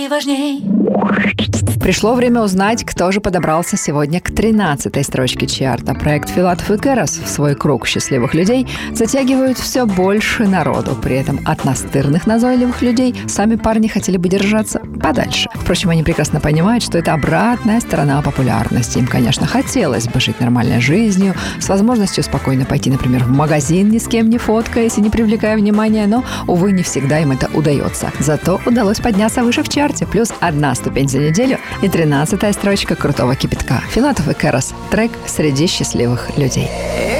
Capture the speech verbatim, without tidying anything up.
важней. Пришло время узнать, кто же подобрался сегодня к тринадцатой строчке чарта. Проект «Филатов и Керас» в свой круг счастливых людей затягивают все больше народу. При этом от настырных назойливых людей сами парни хотели бы держаться подальше. Впрочем, они прекрасно понимают, что это обратная сторона популярности. Им, конечно, хотелось бы жить нормальной жизнью, с возможностью спокойно пойти, например, в магазин, ни с кем не фоткаясь и не привлекая внимания, но, увы, не всегда им это удается. Зато удалось подняться выше в чарте. Плюс одна ступень за неделю и тринадцатая строчка крутого кипятка. Филатов и Керас. Трек «Среди счастливых людей».